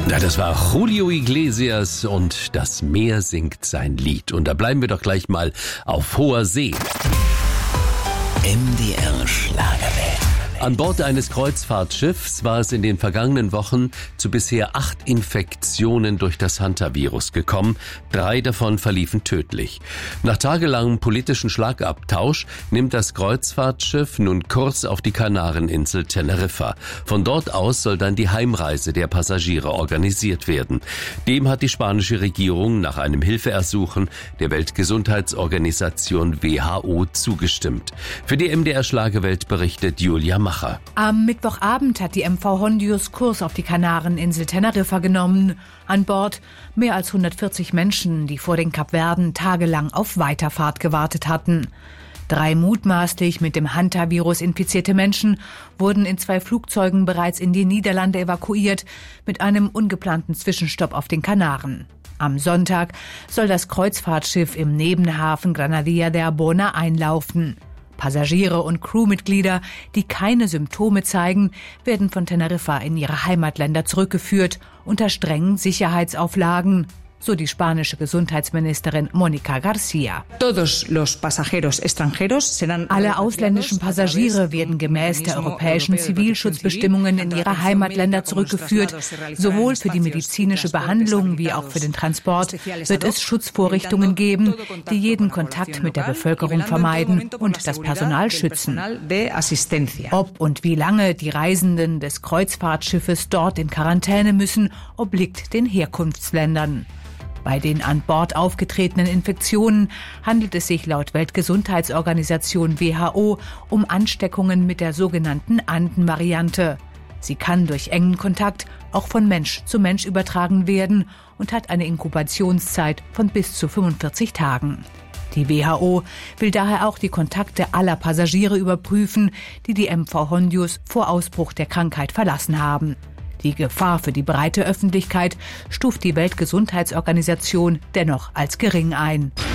Ja, das war Julio Iglesias und das Meer singt sein Lied. Und da bleiben wir doch gleich mal auf hoher See. MDR Schlagerwelt. An Bord eines Kreuzfahrtschiffs war es in den vergangenen Wochen zu bisher 8 Infektionen durch das Hantavirus gekommen. 3 davon verliefen tödlich. Nach tagelangem politischen Schlagabtausch nimmt das Kreuzfahrtschiff nun Kurs auf die Kanareninsel Teneriffa. Von dort aus soll dann die Heimreise der Passagiere organisiert werden. Dem hat die spanische Regierung nach einem Hilfeersuchen der Weltgesundheitsorganisation WHO zugestimmt. Für die MDR Schlagerwelt berichtet Julia Macher. Am Mittwochabend hat die MV Hondius Kurs auf die Kanareninsel Teneriffa genommen. An Bord mehr als 140 Menschen, die vor den Kapverden tagelang auf Weiterfahrt gewartet hatten. 3 mutmaßlich mit dem Hantavirus infizierte Menschen wurden in 2 Flugzeugen bereits in die Niederlande evakuiert, mit einem ungeplanten Zwischenstopp auf den Kanaren. Am Sonntag soll das Kreuzfahrtschiff im Nebenhafen Granadilla de Arbona einlaufen. Passagiere und Crewmitglieder, die keine Symptome zeigen, werden von Teneriffa in ihre Heimatländer zurückgeführt, unter strengen Sicherheitsauflagen. So die spanische Gesundheitsministerin Mónica García. Alle ausländischen Passagiere werden gemäß der europäischen Zivilschutzbestimmungen in ihre Heimatländer zurückgeführt. Sowohl für die medizinische Behandlung wie auch für den Transport wird es Schutzvorrichtungen geben, die jeden Kontakt mit der Bevölkerung vermeiden und das Personal schützen. Ob und wie lange die Reisenden des Kreuzfahrtschiffes dort in Quarantäne müssen, obliegt den Herkunftsländern. Bei den an Bord aufgetretenen Infektionen handelt es sich laut Weltgesundheitsorganisation WHO um Ansteckungen mit der sogenannten Anden-Variante. Sie kann durch engen Kontakt auch von Mensch zu Mensch übertragen werden und hat eine Inkubationszeit von bis zu 45 Tagen. Die WHO will daher auch die Kontakte aller Passagiere überprüfen, die die MV Hondius vor Ausbruch der Krankheit verlassen haben. Die Gefahr für die breite Öffentlichkeit stuft die Weltgesundheitsorganisation dennoch als gering ein.